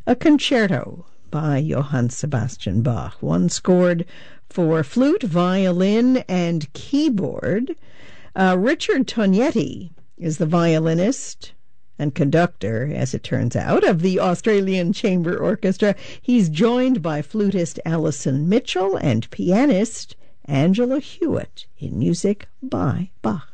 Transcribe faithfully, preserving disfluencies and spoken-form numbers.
a concerto by Johann Sebastian Bach, one scored for flute, violin, and keyboard. Uh, Richard Tognetti is the violinist and conductor, as it turns out, of the Australian Chamber Orchestra. He's joined by flutist Alison Mitchell and pianist Angela Hewitt in music by Bach.